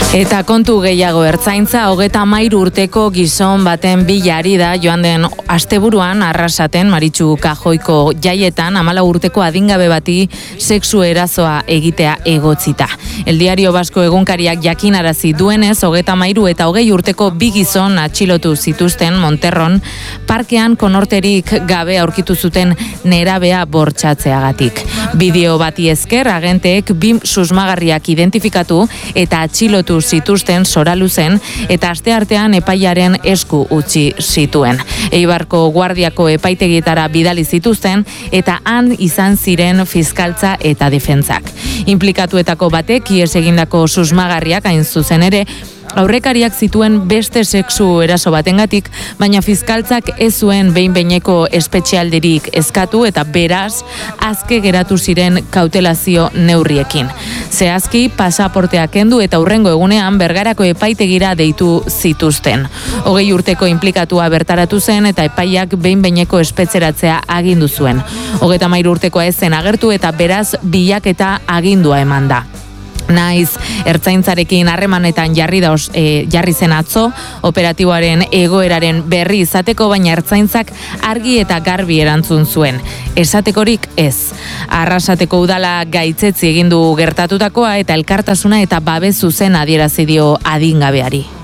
Eta kontu gehiago, ertzaintza 33 urteko gizon baten bilari da joan den asteburuan Arrasaten Maritxu Kajoiko jaietan 14 urteko adingabe bati sexu erasoa egitea egotzita. El Diario Vasco egunkariak jakinarazi duenez 33 eta 20 urteko bi gizon atxilotu zituzten Monterron parkean konorterik gabe aurkitu zuten nerabea bortxatzeagatik. Bideo bati esker agenteek bi susmagarriak identifikatu eta atxilotu zituzten Soraluzen eta asteartean epaiaren esku utzi zituen. Eibarko Guardiako epaitegietara bidali zituzten eta han izan ziren fiskaltza eta defentsak. Inplikatuetako batek ihes egindako susmagarriak hain zuzen ere aurrekariak zituen beste sexu eraso batengatik, baina fiskaltzak ez zuen behin-behineko espetxealdirik eskatu eta beraz azke geratu ziren kautelazio neurriekin. Zehazki pasaportea kendu eta hurrengo egunean Bergarako epaitegira deitu zituzten. 20 urteko inplikatua bertaratu zen eta epaiak behin-behineko espetxeratzea agindu zuen. 33 urtekoa ez zen agertu eta beraz bilaketa agindua eman da. Naiz ertzaintzarekin harremanetan jarri zen atzo, operatiboaren egoeraren berri izateko, baina ertzaintzak argi eta garbi erantzun zuen. Esatekorik ez. Arrasateko udala gaitzetsi egin du gertatutakoa eta elkartasuna eta babes zuzena adierazi dio adingabeari.